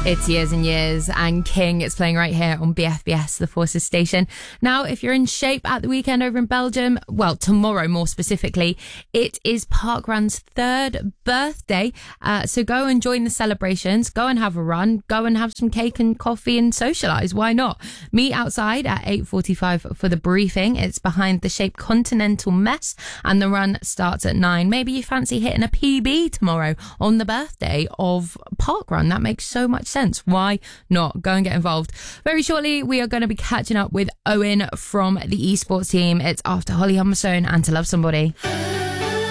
It's Years and Years and King. It's playing right here on BFBS, the Forces station. Now, if you're in shape at the weekend over in Belgium, well, tomorrow more specifically, it is Parkrun's 3rd birthday. So go and join the celebrations. Go and have a run. Go and have some cake and coffee and socialise. Why not? Meet outside at 8:45 for the briefing. It's behind the Shape Continental Mess and the run starts at 9. Maybe you fancy hitting a PB tomorrow on the birthday of Parkrun. That makes so much sense. Why not? Go and get involved. Very shortly, we are going to be catching up with Owen from the esports team. It's after Holly Humberstone and To Love Somebody.